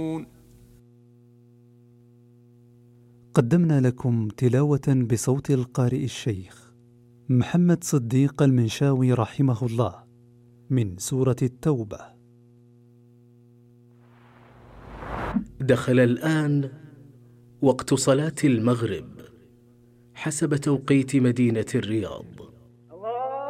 قدمنا لكم تلاوة بصوت القارئ الشيخ محمد صديق المنشاوي رحمه الله من سورة التوبة. دخل الآن وقت صلاة المغرب حسب توقيت مدينة الرياض.